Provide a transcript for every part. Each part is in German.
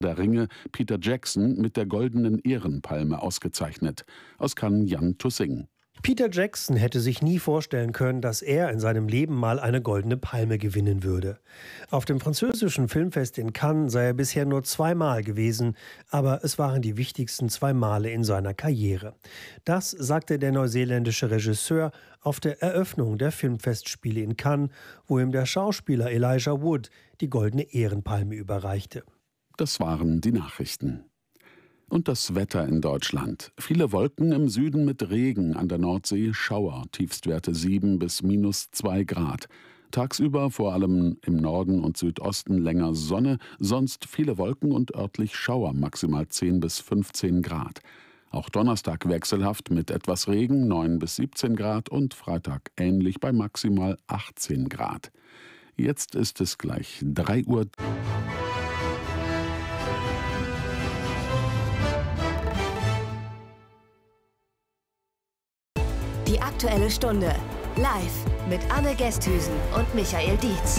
der Ringe Peter Jackson mit der Goldenen Ehrenpalme ausgezeichnet. Aus Cannes Jan Tussing. Peter Jackson hätte sich nie vorstellen können, dass er in seinem Leben mal eine Goldene Palme gewinnen würde. Auf dem französischen Filmfest in Cannes sei er bisher nur zweimal gewesen, aber es waren die wichtigsten 2 Male in seiner Karriere. Das sagte der neuseeländische Regisseur auf der Eröffnung der Filmfestspiele in Cannes, wo ihm der Schauspieler Elijah Wood die Goldene Ehrenpalme überreichte. Das waren die Nachrichten. Und das Wetter in Deutschland. Viele Wolken im Süden mit Regen, an der Nordsee Schauer, Tiefstwerte 7 bis -2 Grad. Tagsüber vor allem im Norden und Südosten länger Sonne, sonst viele Wolken und örtlich Schauer, maximal 10 bis 15 Grad. Auch Donnerstag wechselhaft mit etwas Regen, 9 bis 17 Grad und Freitag ähnlich bei maximal 18 Grad. Jetzt ist es gleich 3 Uhr. Die Aktuelle Stunde. Live mit Anne Gesthüsen und Michael Dietz.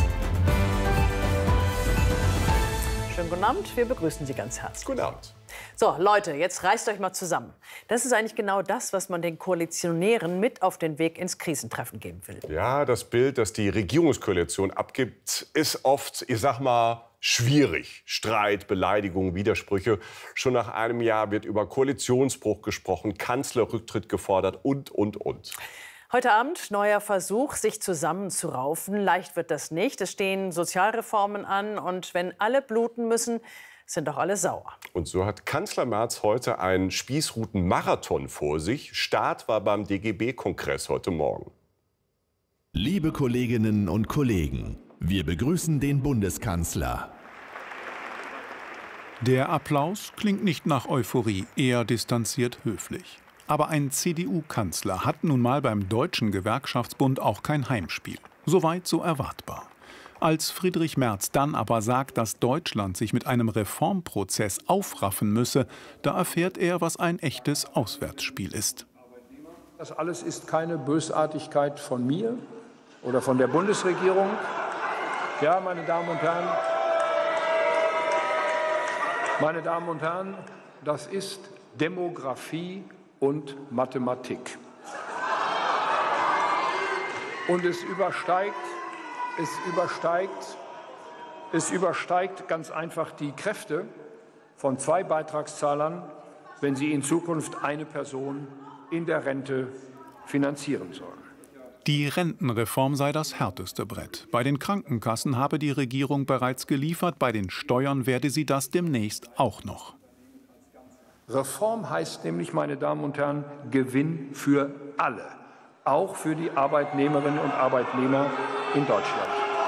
Schönen guten Abend, wir begrüßen Sie ganz herzlich. Guten Abend. So, Leute, jetzt reißt euch mal zusammen. Das ist eigentlich genau das, was man den Koalitionären mit auf den Weg ins Krisentreffen geben will. Ja, das Bild, das die Regierungskoalition abgibt, ist oft, ich sag mal, schwierig. Streit, Beleidigungen, Widersprüche. Schon nach einem Jahr wird über Koalitionsbruch gesprochen, Kanzlerrücktritt gefordert und. Heute Abend neuer Versuch, sich zusammenzuraufen. Leicht wird das nicht. Es stehen Sozialreformen an. Und wenn alle bluten müssen, sind doch alle sauer. Und so hat Kanzler Merz heute einen Spießrutenmarathon vor sich. Start war beim DGB-Kongress heute Morgen. Liebe Kolleginnen und Kollegen, wir begrüßen den Bundeskanzler. Der Applaus klingt nicht nach Euphorie, eher distanziert höflich. Aber ein CDU-Kanzler hat nun mal beim Deutschen Gewerkschaftsbund auch kein Heimspiel. Soweit so erwartbar. Als Friedrich Merz dann aber sagt, dass Deutschland sich mit einem Reformprozess aufraffen müsse, da erfährt er, was ein echtes Auswärtsspiel ist. Das alles ist keine Bösartigkeit von mir oder von der Bundesregierung. Ja, meine Damen und Herren, das ist Demografie und Mathematik. Und es übersteigt ganz einfach die Kräfte von 2 Beitragszahlern, wenn sie in Zukunft eine Person in der Rente finanzieren sollen. Die Rentenreform sei das härteste Brett. Bei den Krankenkassen habe die Regierung bereits geliefert, bei den Steuern werde sie das demnächst auch noch. Reform heißt nämlich, meine Damen und Herren, Gewinn für alle, auch für die Arbeitnehmerinnen und Arbeitnehmer in Deutschland.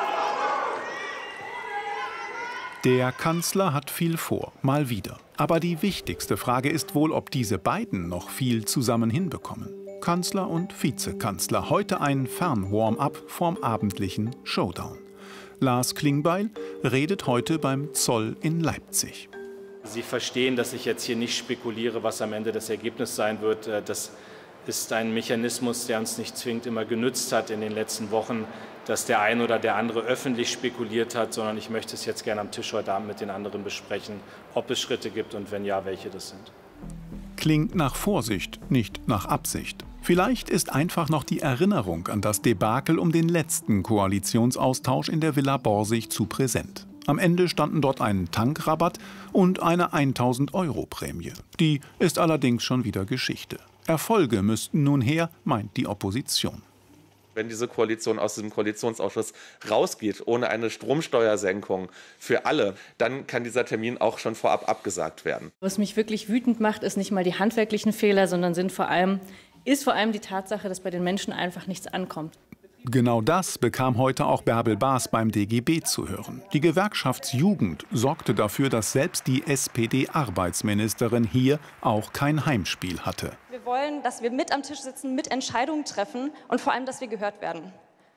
Der Kanzler hat viel vor, mal wieder. Aber die wichtigste Frage ist wohl, ob diese beiden noch viel zusammen hinbekommen. Kanzler und Vizekanzler, heute ein Fern-Warm-up vorm abendlichen Showdown. Lars Klingbeil redet heute beim Zoll in Leipzig. Sie verstehen, dass ich jetzt hier nicht spekuliere, was am Ende das Ergebnis sein wird. Das ist ein Mechanismus, der uns nicht zwingend immer genützt hat in den letzten Wochen, dass der eine oder der andere öffentlich spekuliert hat, sondern ich möchte es jetzt gerne am Tisch heute Abend mit den anderen besprechen, ob es Schritte gibt und wenn ja, welche das sind. Klingt nach Vorsicht, nicht nach Absicht. Vielleicht ist einfach noch die Erinnerung an das Debakel um den letzten Koalitionsaustausch in der Villa Borsig zu präsent. Am Ende standen dort ein Tankrabatt und eine 1.000-Euro-Prämie. Die ist allerdings schon wieder Geschichte. Erfolge müssten nun her, meint die Opposition. Wenn diese Koalition aus diesem Koalitionsausschuss rausgeht, ohne eine Stromsteuersenkung für alle, dann kann dieser Termin auch schon vorab abgesagt werden. Was mich wirklich wütend macht, ist nicht mal die handwerklichen Fehler, sondern ist vor allem die Tatsache, dass bei den Menschen einfach nichts ankommt. Genau das bekam heute auch Bärbel Baas beim DGB zu hören. Die Gewerkschaftsjugend sorgte dafür, dass selbst die SPD-Arbeitsministerin hier auch kein Heimspiel hatte. Wir wollen, dass wir mit am Tisch sitzen, mit Entscheidungen treffen und vor allem, dass wir gehört werden.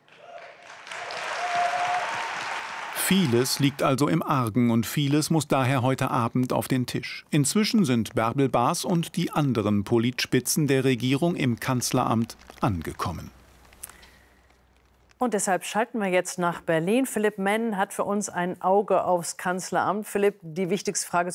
Vieles liegt also im Argen und vieles muss daher heute Abend auf den Tisch. Inzwischen sind Bärbel Baas und die anderen Politspitzen der Regierung im Kanzleramt angekommen. Und deshalb schalten wir jetzt nach Berlin. Philipp Menn hat für uns ein Auge aufs Kanzleramt. Philipp, die wichtigste Frage